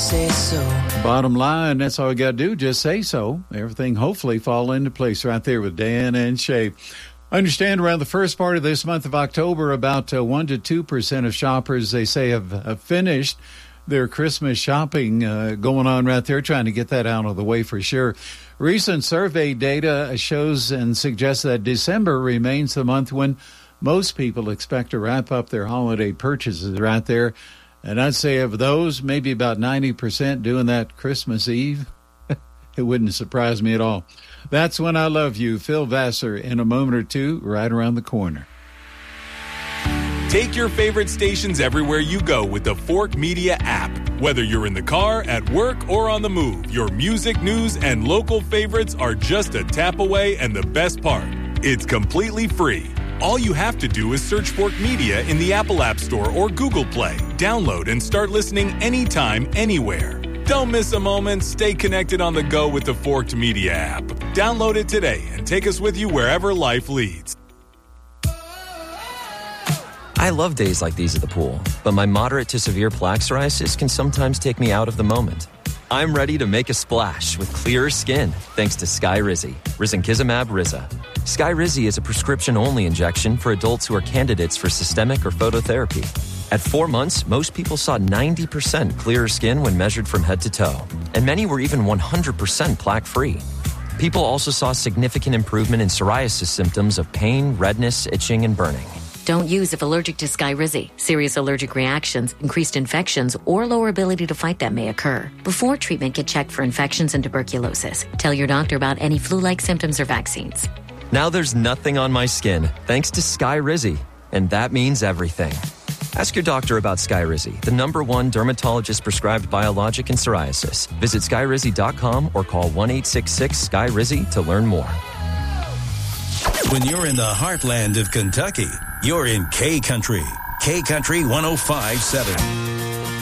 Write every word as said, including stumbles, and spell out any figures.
say so. Bottom line, that's all we got to do. Just say so. Everything hopefully fall into place right there with Dan and Shay. I understand around the first part of this month of October, about uh, one to two percent of shoppers, they say, have, have finished their Christmas shopping uh, going on right there, trying to get that out of the way for sure. Recent survey data shows and suggests that December remains the month when most people expect to wrap up their holiday purchases right there. And I'd say of those, maybe about ninety percent doing that Christmas Eve. It wouldn't surprise me at all. That's When I Love You. Phil Vassar in a moment or two, right around the corner. Take your favorite stations everywhere you go with the Fork Media app. Whether you're in the car, at work, or on the move, your music, news, and local favorites are just a tap away, and the best part, it's completely free. All you have to do is search Fork Media in the Apple App Store or Google Play. Download and start listening anytime, anywhere. Don't miss a moment. Stay connected on the go with the Forked Media app. Download it today and take us with you wherever life leads. I love days like these at the pool, but my moderate to severe plaque psoriasis can sometimes take me out of the moment. I'm ready to make a splash with clearer skin thanks to Skyrizi, risankizumab Riza. Skyrizi is a prescription-only injection for adults who are candidates for systemic or phototherapy. At four months, most people saw ninety percent clearer skin when measured from head to toe, and many were even one hundred percent plaque-free. People also saw significant improvement in psoriasis symptoms of pain, redness, itching, and burning. Don't use if allergic to Skyrizi. Serious allergic reactions, increased infections, or lower ability to fight them may occur. Before treatment, get checked for infections and tuberculosis. Tell your doctor about any flu-like symptoms or vaccines. Now there's nothing on my skin, thanks to Skyrizi, and that means everything. Ask your doctor about Skyrizi, the number one dermatologist-prescribed biologic in psoriasis. Visit Skyrizi dot com or call one eight six six S K Y R I Z Y to learn more. When you're in the heartland of Kentucky, you're in K Country. K Country one oh five point seven.